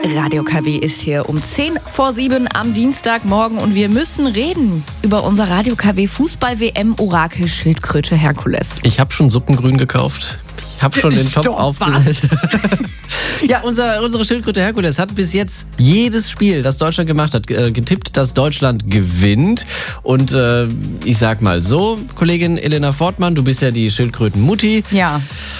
Radio KW ist hier um 6:10 am Dienstagmorgen und wir müssen reden über unser Radio KW Fußball-WM-Orakel Schildkröte Herkules. Ich habe schon Suppengrün gekauft. Ich habe schon den Topf aufgesetzt. Ja, unsere Schildkröte Herkules hat bis jetzt jedes Spiel, das Deutschland gemacht hat, getippt, dass Deutschland gewinnt. Und ich sag mal so, Kollegin Elena Fortmann, du bist ja die Schildkröten-Mutti. Ja.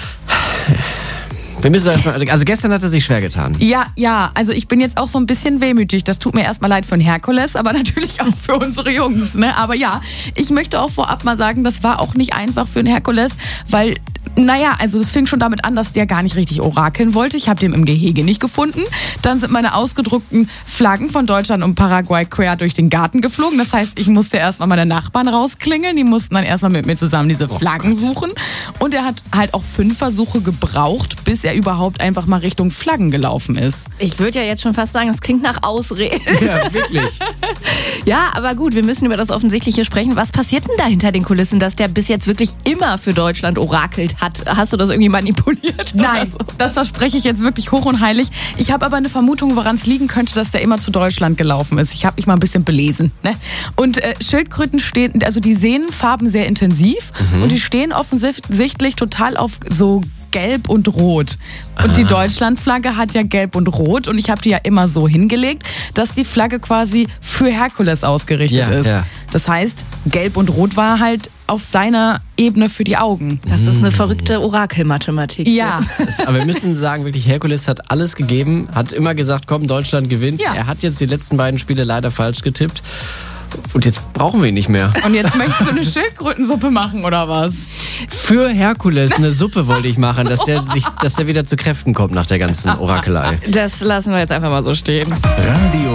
Wir müssen also gestern hat er sich schwer getan. Ja, also ich bin jetzt auch so ein bisschen wehmütig. Das tut mir erstmal leid für den Herkules, aber natürlich auch für unsere Jungs. Ne? Aber ja, ich möchte auch vorab mal sagen, das war auch nicht einfach für den Herkules, weil... also das fing schon damit an, dass der gar nicht richtig orakeln wollte. Ich habe den im Gehege nicht gefunden. Dann sind meine ausgedruckten Flaggen von Deutschland und Paraguay quer durch den Garten geflogen. Das heißt, ich musste erstmal meine Nachbarn rausklingeln. Die mussten dann erstmal mit mir zusammen diese Flaggen suchen. Und er hat halt auch 5 Versuche gebraucht, bis er überhaupt einfach mal Richtung Flaggen gelaufen ist. Ich würde ja jetzt schon fast sagen, das klingt nach Ausreden. Ja, wirklich. Ja, aber gut, wir müssen über das Offensichtliche sprechen. Was passiert denn da hinter den Kulissen, dass der bis jetzt wirklich immer für Deutschland orakelt hat? Hast du das irgendwie manipuliert? Nein, das verspreche ich jetzt wirklich hoch und heilig. Ich habe aber eine Vermutung, woran es liegen könnte, dass der immer zu Deutschland gelaufen ist. Ich habe mich mal ein bisschen belesen. Ne? Und Schildkröten stehen, also die sehen Farben sehr intensiv und die stehen offensichtlich total auf so Gelb und Rot. Und die Deutschlandflagge hat ja Gelb und Rot und ich habe die ja immer so hingelegt, dass die Flagge quasi für Herkules ausgerichtet ist. Ja. Das heißt, Gelb und Rot war halt auf seiner Ebene für die Augen. Das ist eine verrückte Orakelmathematik. Ja. Aber wir müssen sagen, wirklich, Herkules hat alles gegeben, hat immer gesagt, komm, Deutschland gewinnt. Ja. Er hat jetzt die letzten beiden Spiele leider falsch getippt. Und jetzt brauchen wir ihn nicht mehr. Und jetzt möchtest du eine Schildkrötensuppe machen, oder was? Für Herkules eine Suppe wollte ich machen, dass der wieder zu Kräften kommt nach der ganzen Orakelei. Das lassen wir jetzt einfach mal so stehen. Radio